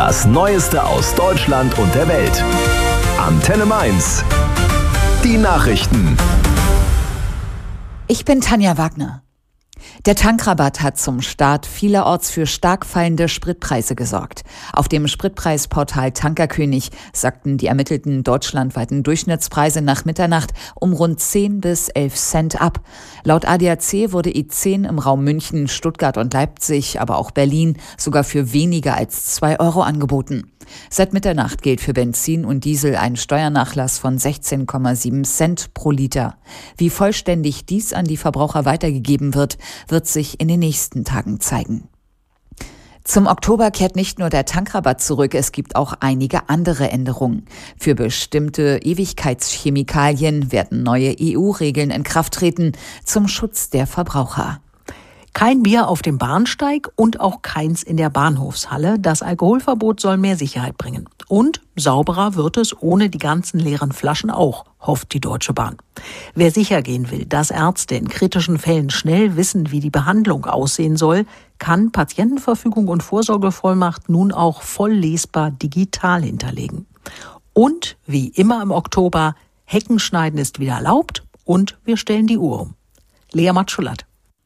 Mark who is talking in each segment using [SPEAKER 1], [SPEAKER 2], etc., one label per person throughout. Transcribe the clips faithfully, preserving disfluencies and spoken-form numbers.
[SPEAKER 1] Das Neueste aus Deutschland und der Welt. Antenne Mainz. Die Nachrichten.
[SPEAKER 2] Ich bin Tanja Wagner. Der Tankrabatt hat zum Start vielerorts für stark fallende Spritpreise gesorgt. Auf dem Spritpreisportal Tankerkönig sagten die ermittelten deutschlandweiten Durchschnittspreise nach Mitternacht um rund zehn bis elf Cent ab. Laut A D A C wurde E zehn im Raum München, Stuttgart und Leipzig, aber auch Berlin sogar für weniger als zwei Euro angeboten. Seit Mitternacht gilt für Benzin und Diesel ein Steuernachlass von sechzehn Komma sieben Cent pro Liter. Wie vollständig dies an die Verbraucher weitergegeben wird, wird sich in den nächsten Tagen zeigen. Zum Oktober kehrt nicht nur der Tankrabatt zurück, es gibt auch einige andere Änderungen. Für bestimmte Ewigkeitschemikalien werden neue E U-Regeln in Kraft treten zum Schutz der Verbraucher.
[SPEAKER 3] Kein Bier auf dem Bahnsteig und auch keins in der Bahnhofshalle. Das Alkoholverbot soll mehr Sicherheit bringen. Und sauberer wird es ohne die ganzen leeren Flaschen auch, hofft die Deutsche Bahn. Wer sicher gehen will, dass Ärzte in kritischen Fällen schnell wissen, wie die Behandlung aussehen soll, kann Patientenverfügung und Vorsorgevollmacht nun auch voll lesbar digital hinterlegen. Und wie immer im Oktober, Heckenschneiden ist wieder erlaubt und wir stellen die Uhr um. Lea Matschulat.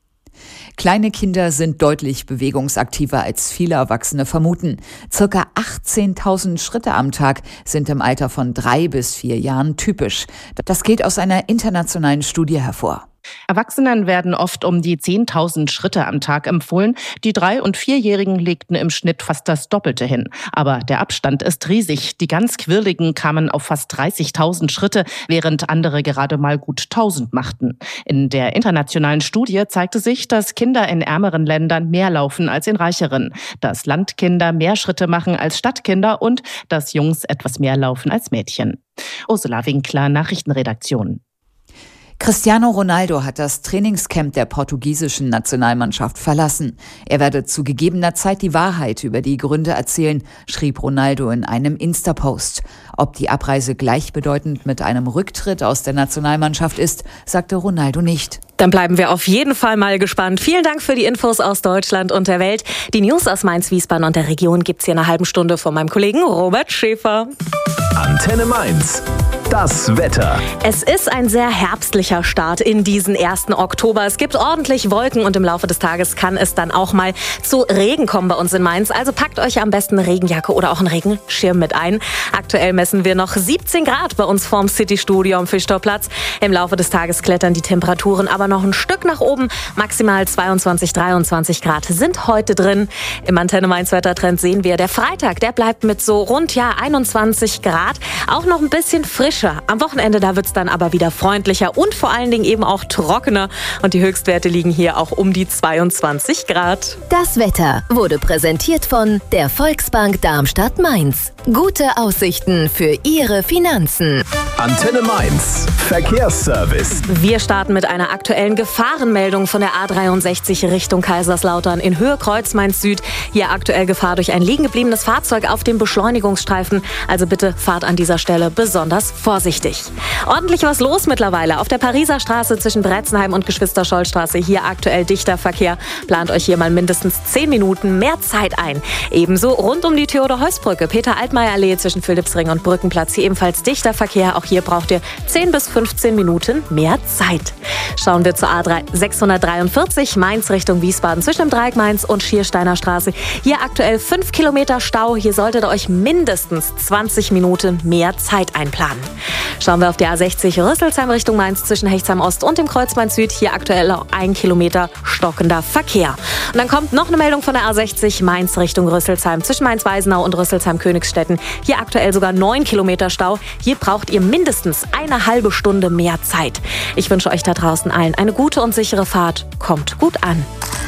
[SPEAKER 2] Kleine Kinder sind deutlich bewegungsaktiver als viele Erwachsene vermuten. Circa achtzehntausend Schritte am Tag sind im Alter von drei bis vier Jahren typisch. Das geht aus einer internationalen Studie hervor.
[SPEAKER 4] Erwachsenen werden oft um die zehntausend Schritte am Tag empfohlen. Die Drei- und Vierjährigen legten im Schnitt fast das Doppelte hin. Aber der Abstand ist riesig. Die ganz Quirligen kamen auf fast dreißigtausend Schritte, während andere gerade mal gut tausend machten. In der internationalen Studie zeigte sich, dass Kinder in ärmeren Ländern mehr laufen als in reicheren, dass Landkinder mehr Schritte machen als Stadtkinder und dass Jungs etwas mehr laufen als Mädchen. Ursula Winkler, Nachrichtenredaktion.
[SPEAKER 2] Cristiano Ronaldo hat das Trainingscamp der portugiesischen Nationalmannschaft verlassen. Er werde zu gegebener Zeit die Wahrheit über die Gründe erzählen, schrieb Ronaldo in einem Insta-Post. Ob die Abreise gleichbedeutend mit einem Rücktritt aus der Nationalmannschaft ist, sagte Ronaldo nicht.
[SPEAKER 5] Dann bleiben wir auf jeden Fall mal gespannt. Vielen Dank für die Infos aus Deutschland und der Welt. Die News aus Mainz, Wiesbaden und der Region gibt's hier in einer halben Stunde von meinem Kollegen Robert Schäfer.
[SPEAKER 1] Antenne Mainz. Das Wetter.
[SPEAKER 5] Es ist ein sehr herbstlicher Start in diesen ersten Oktober. Es gibt ordentlich Wolken und im Laufe des Tages kann es dann auch mal zu Regen kommen bei uns in Mainz. Also packt euch am besten eine Regenjacke oder auch einen Regenschirm mit ein. Aktuell messen wir noch siebzehn Grad bei uns vorm City-Studio am Fischtorplatz. Im Laufe des Tages klettern die Temperaturen aber noch ein Stück nach oben. Maximal zweiundzwanzig, dreiundzwanzig Grad sind heute drin. Im Antenne Mainz Wettertrend sehen wir, der Freitag, der bleibt mit so rund ja einundzwanzig Grad. Auch noch ein bisschen frischer. Am Wochenende, da wird es dann aber wieder freundlicher und vor allen Dingen eben auch trockener. Und die Höchstwerte liegen hier auch um die zweiundzwanzig Grad.
[SPEAKER 6] Das Wetter wurde präsentiert von der Volksbank Darmstadt-Mainz. Gute Aussichten für Ihre Finanzen.
[SPEAKER 1] Antenne Mainz. Verkehrsservice.
[SPEAKER 5] Wir starten mit einer aktuellen Gefahrenmeldung von der A dreiundsechzig Richtung Kaiserslautern in Höhe Kreuz-Mainz Süd. Hier aktuell Gefahr durch ein liegen gebliebenes Fahrzeug auf dem Beschleunigungsstreifen. Also bitte fahrt an dieser Stelle besonders vorsichtig. Ordentlich was los mittlerweile auf der Pariser Straße zwischen Bretzenheim und Geschwister-Scholl-Straße. Hier aktuell dichter Verkehr. Plant euch hier mal mindestens zehn Minuten mehr Zeit ein. Ebenso rund um die Theodor-Heuss-Brücke, Peter-Altmaier-Allee zwischen Philippsring und Brückenplatz. Hier ebenfalls dichter Verkehr. Auch hier braucht ihr zehn bis fünfzehn Minuten mehr Zeit. Schauen wir zur A sechshundertdreiundvierzig Mainz Richtung Wiesbaden zwischen dem Dreieck Mainz und Schiersteiner Straße. Hier aktuell fünf Kilometer Stau. Hier solltet ihr euch mindestens zwanzig Minuten mehr Zeit einplanen. Schauen wir auf die A sechzig Rüsselsheim Richtung Mainz zwischen Hechtsheim Ost und dem Kreuz Mainz Süd. Hier aktuell auch ein Kilometer stockender Verkehr. Und dann kommt noch eine Meldung von der A sechzig Mainz Richtung Rüsselsheim zwischen Mainz-Weisenau und Rüsselsheim-Königsstetten. Hier aktuell sogar neun Kilometer Stau. Hier braucht ihr mindestens eine halbe Stunde mehr Zeit. Ich wünsche euch da draußen allen eine gute und sichere Fahrt. Kommt gut an.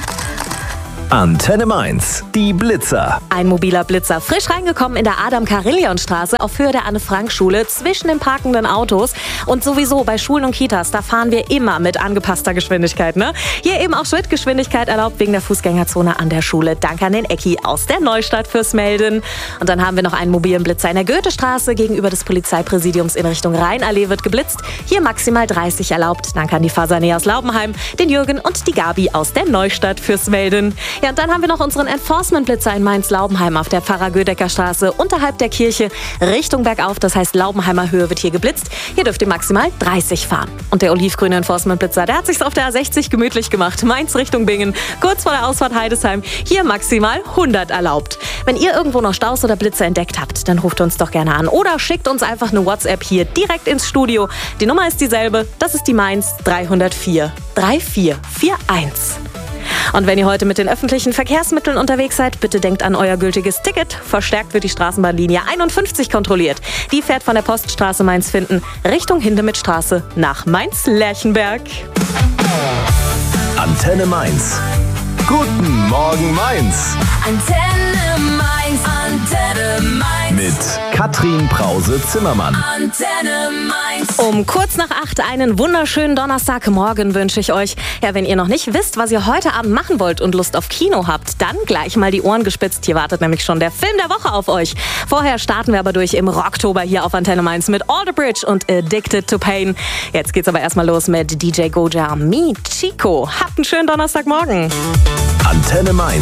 [SPEAKER 1] Antenne Mainz, die Blitzer.
[SPEAKER 5] Ein mobiler Blitzer, frisch reingekommen in der Adam-Karillion-Straße auf Höhe der Anne-Frank-Schule zwischen den parkenden Autos. Und sowieso bei Schulen und Kitas, da fahren wir immer mit angepasster Geschwindigkeit. Ne? Hier eben auch Schrittgeschwindigkeit erlaubt wegen der Fußgängerzone an der Schule. Danke an den Ecki aus der Neustadt fürs Melden. Und dann haben wir noch einen mobilen Blitzer in der Goethestraße gegenüber des Polizeipräsidiums in Richtung Rheinallee wird geblitzt. Hier maximal dreißig erlaubt. Danke an die Fasanee aus Laubenheim, den Jürgen und die Gabi aus der Neustadt fürs Melden. Ja, und dann haben wir noch unseren Enforcement-Blitzer in Mainz-Laubenheim auf der Pfarrer-Gödecker-Straße unterhalb der Kirche Richtung bergauf. Das heißt, Laubenheimer Höhe wird hier geblitzt. Hier dürft ihr maximal dreißig fahren. Und der olivgrüne Enforcement-Blitzer, der hat sich's auf der A sechzig gemütlich gemacht. Mainz Richtung Bingen, kurz vor der Ausfahrt Heidesheim. Hier maximal hundert erlaubt. Wenn ihr irgendwo noch Staus oder Blitze entdeckt habt, dann ruft uns doch gerne an oder schickt uns einfach eine WhatsApp hier direkt ins Studio. Die Nummer ist dieselbe, das ist die Mainz drei null vier drei vier vier eins. Und wenn ihr heute mit den öffentlichen Verkehrsmitteln unterwegs seid, bitte denkt an euer gültiges Ticket. Verstärkt wird die Straßenbahnlinie einundfünfzig kontrolliert. Die fährt von der Poststraße Mainz-Finden Richtung Hindemithstraße nach Mainz-Lerchenberg.
[SPEAKER 1] Antenne Mainz. Guten Morgen Mainz.
[SPEAKER 7] Antenne Mainz, Antenne Mainz.
[SPEAKER 1] Mit Katrin Brause-Zimmermann.
[SPEAKER 7] Antenne Mainz.
[SPEAKER 5] Um kurz nach acht einen wunderschönen Donnerstagmorgen wünsche ich euch. Ja, wenn ihr noch nicht wisst, was ihr heute Abend machen wollt und Lust auf Kino habt, dann gleich mal die Ohren gespitzt. Hier wartet nämlich schon der Film der Woche auf euch. Vorher starten wir aber durch im Rocktober hier auf Antenne Mainz mit All the Bridge und Addicted to Pain. Jetzt geht's aber erstmal los mit D J Goja, Mi Chico. Habt einen schönen Donnerstagmorgen.
[SPEAKER 1] Antenne Mainz.